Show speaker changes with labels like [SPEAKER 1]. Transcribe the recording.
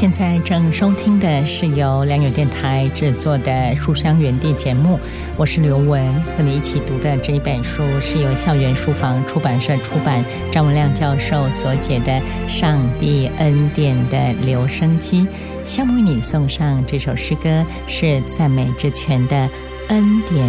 [SPEAKER 1] 现在正收听的是由良友电台制作的书香园地节目，我是刘雯，和你一起读的这一本书是由校园书房出版社出版，张文亮教授所写的《上帝恩典的留声机》。下面为你送上这首诗歌，是赞美之泉的恩典